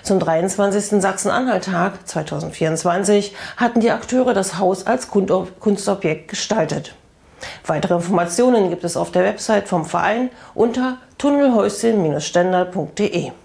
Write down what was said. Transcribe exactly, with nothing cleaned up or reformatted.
Zum dreiundzwanzigsten Sachsen-Anhalt-Tag zweitausendvierundzwanzig hatten die Akteure das Haus als Kunstobjekt gestaltet. Weitere Informationen gibt es auf der Website vom Verein unter tunnelhäuschen Bindestrich stendal punkt de.